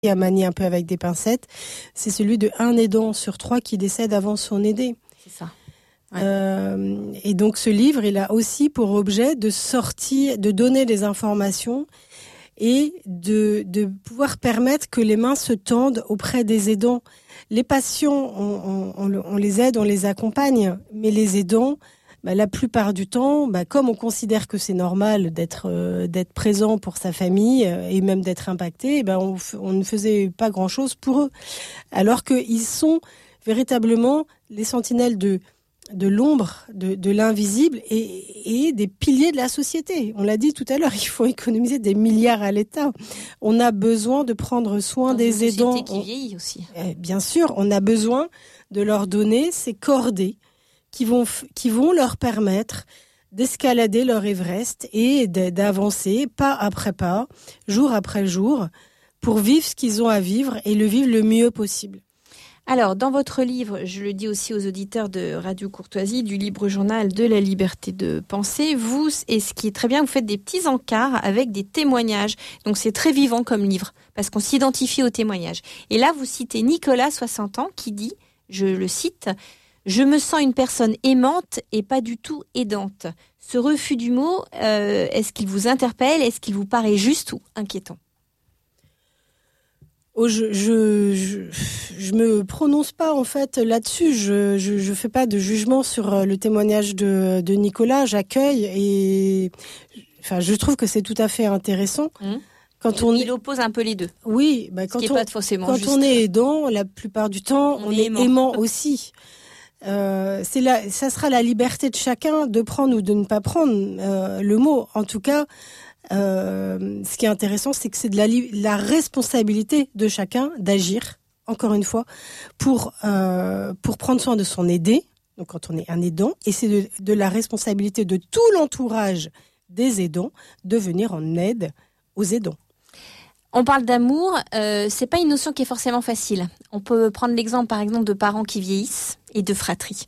à manier un peu avec des pincettes, c'est celui de 1 aidant sur 3 qui décède avant son aidé. C'est ça. Ouais. Et donc ce livre, il a aussi pour objet de donner des informations et de pouvoir permettre que les mains se tendent auprès des aidants. Les patients, on les aide, on les accompagne, mais les aidants, la plupart du temps, comme on considère que c'est normal d'être présent pour sa famille et même d'être impacté, on ne faisait pas grand-chose pour eux. Alors qu'ils sont véritablement les sentinelles de l'ombre, de l'invisible et des piliers de la société. On l'a dit tout à l'heure, il faut économiser des milliards à l'État. On a besoin de prendre soin des aidants. Une société qui vieillit aussi. Bien sûr, on a besoin de leur donner ces cordées qui vont leur permettre d'escalader leur Everest et d'avancer pas après pas, jour après jour, pour vivre ce qu'ils ont à vivre et le vivre le mieux possible. Alors, dans votre livre, je le dis aussi aux auditeurs de Radio Courtoisie, du Libre Journal de la liberté de penser, vous, et ce qui est très bien, vous faites des petits encarts avec des témoignages. Donc, c'est très vivant comme livre, parce qu'on s'identifie aux témoignages. Et là, vous citez Nicolas, 60 ans, qui dit, je le cite, « Je me sens une personne aimante et pas du tout aidante. Ce refus du mot, est-ce qu'il vous interpelle? Est-ce qu'il vous paraît juste ou inquiétant ?» Je me prononce pas en fait là-dessus. Je fais pas de jugement sur le témoignage de Nicolas. J'accueille et je trouve que c'est tout à fait intéressant. Il oppose un peu les deux. Oui, quand on est aidant, la plupart du temps, on est aimant aussi. Ça sera la liberté de chacun de prendre ou de ne pas prendre le mot. En tout cas. Ce qui est intéressant, c'est que c'est de la responsabilité de chacun d'agir, encore une fois, pour prendre soin de son aidé, donc quand on est un aidant, et c'est de la responsabilité de tout l'entourage des aidants de venir en aide aux aidants. On parle d'amour, c'est pas une notion qui est forcément facile. On peut prendre l'exemple, par exemple, de parents qui vieillissent et de fratrie.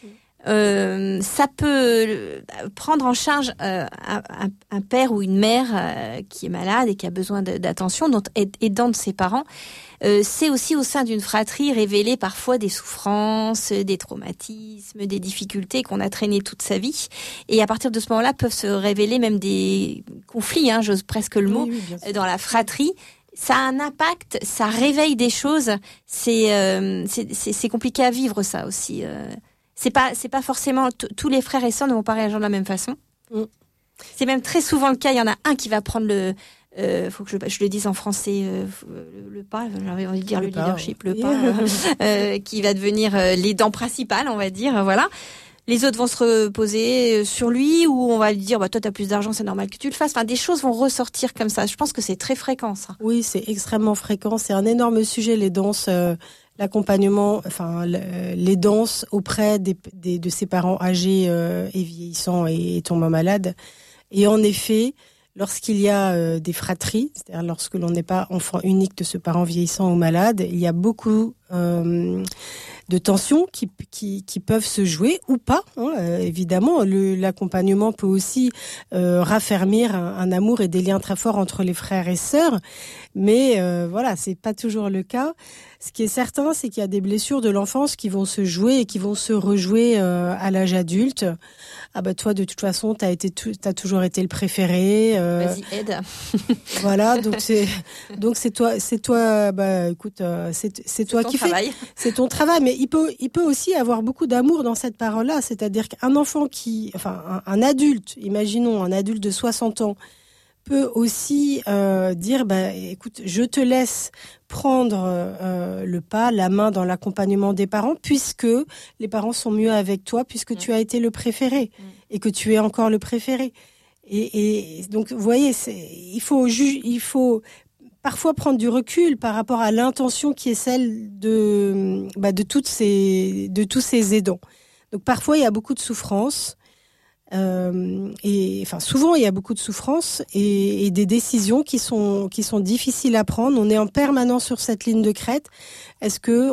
Ça peut prendre en charge un père ou une mère qui est malade et qui a besoin d'attention, donc aidant de ses parents. C'est aussi au sein d'une fratrie révéler parfois des souffrances, des traumatismes, des difficultés qu'on a traînées toute sa vie. Et à partir de ce moment-là, peuvent se révéler même des conflits, j'ose presque le mot, dans la fratrie. Ça a un impact, ça réveille des choses. C'est compliqué à vivre, ça aussi. C'est pas forcément tous les frères et sœurs ne vont pas réagir de la même façon. C'est même très souvent le cas. Il y en a un qui va prendre faut que je le dise en français, le pas. J'avais envie de dire le leadership, le pas, qui va devenir l'aidant principal, on va dire. Voilà. Les autres vont se reposer sur lui, ou on va lui dire, toi, t'as plus d'argent, c'est normal que tu le fasses. Enfin, des choses vont ressortir comme ça. Je pense que c'est très fréquent, ça. Oui, c'est extrêmement fréquent. C'est un énorme sujet, les danses. L'accompagnement, les danses auprès de ses parents âgés et vieillissants et tombant malades. Et en effet, lorsqu'il y a des fratries, c'est-à-dire lorsque l'on n'est pas enfant unique de ce parent vieillissant ou malade, il y a beaucoup de tensions qui peuvent se jouer ou pas. Évidemment, l'accompagnement peut aussi raffermir un amour et des liens très forts entre les frères et sœurs. Mais c'est pas toujours le cas. Ce qui est certain, c'est qu'il y a des blessures de l'enfance qui vont se jouer et qui vont se rejouer à l'âge adulte. Toi, de toute façon, t'as toujours été le préféré. Vas-y, aide. Voilà, donc c'est toi. Écoute, c'est toi qui fais. C'est ton travail, mais il peut aussi avoir beaucoup d'amour dans cette parole-là. C'est-à-dire qu'un enfant un adulte, imaginons un adulte de 60 ans, peut aussi dire écoute, je te laisse prendre le pas, la main dans l'accompagnement des parents, puisque les parents sont mieux avec toi, puisque tu as été le préféré et que tu es encore le préféré. Et donc, vous voyez, il faut parfois prendre du recul par rapport à l'intention qui est celle de tous ces aidants. Donc parfois, il y a beaucoup de souffrance. Souvent il y a beaucoup de souffrance et des décisions qui sont difficiles à prendre. On est en permanence sur cette ligne de crête. Est-ce que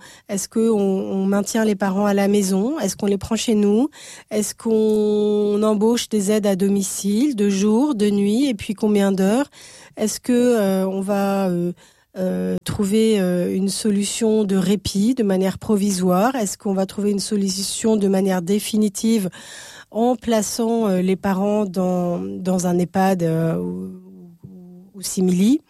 on maintient les parents à la maison? Est-ce qu'on les prend chez nous? Est-ce qu'on embauche des aides à domicile de jour, de nuit, et puis combien d'heures? Est-ce que on va trouver une solution de répit de manière provisoire? Est-ce qu'on va trouver une solution de manière définitive en plaçant les parents dans un EHPAD ou simili?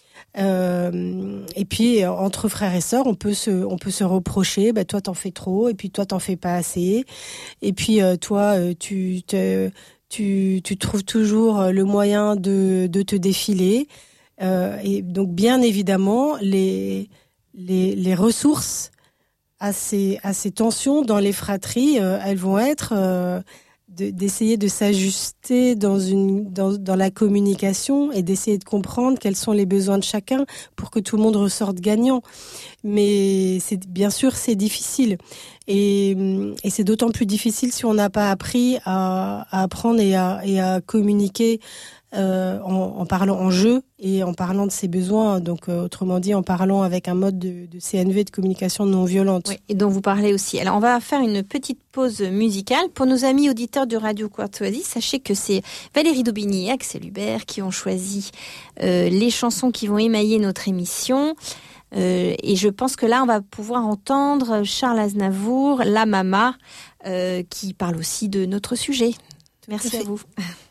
Et puis entre frères et sœurs, on peut se reprocher, toi t'en fais trop, et puis toi t'en fais pas assez, et puis toi tu trouves toujours le moyen de te défiler. Et donc bien évidemment les ressources à ces tensions dans les fratries, elles vont être d'essayer de s'ajuster dans la communication et d'essayer de comprendre quels sont les besoins de chacun pour que tout le monde ressorte gagnant. Mais bien sûr c'est difficile et c'est d'autant plus difficile si on n'a pas appris à apprendre et à communiquer en parlant en jeu et en parlant de ses besoins, donc autrement dit en parlant avec un mode de CNV, de communication non violente. Oui, et dont vous parlez aussi. Alors on va faire une petite pause musicale. Pour nos amis auditeurs de Radio Courtoisie, sachez que c'est Valérie Daubigny et Axel Hubert qui ont choisi les chansons qui vont émailler notre émission. Et je pense que là, on va pouvoir entendre Charles Aznavour, La Mama, qui parle aussi de notre sujet. Merci à vous.